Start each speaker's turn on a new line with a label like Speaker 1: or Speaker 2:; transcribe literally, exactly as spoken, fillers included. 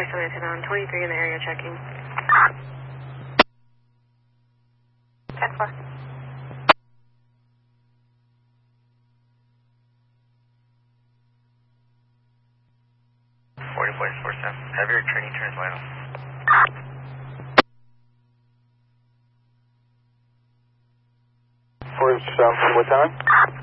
Speaker 1: five seven ten on twenty-three in the area checking. ten four.
Speaker 2: forty point four seven. Have your training turns vital.
Speaker 3: forty-seven, what time?